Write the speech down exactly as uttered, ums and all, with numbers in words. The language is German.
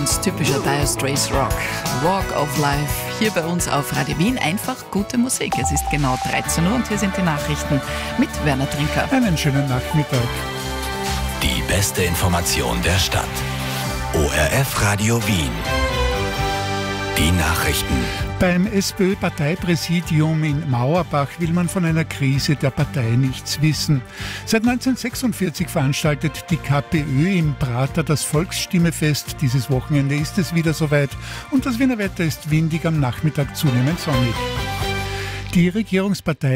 ganz typischer Dire Straits Rock. Walk of Life, hier bei uns auf Radio Wien. Einfach gute Musik. Es ist genau dreizehn Uhr und hier sind die Nachrichten mit Werner Trinker. Einen schönen Nachmittag. Die beste Information der Stadt. O R F Radio Wien. Die Nachrichten. Beim SPÖ-Parteipräsidium in Mauerbach will man von einer Krise der Partei nichts wissen. Seit neunzehnhundertsechsundvierzig veranstaltet die KPÖ im Prater das Volksstimmefest. Dieses Wochenende ist es wieder soweit und das Wiener Wetter ist windig, am Nachmittag zunehmend sonnig. Die Regierungspartei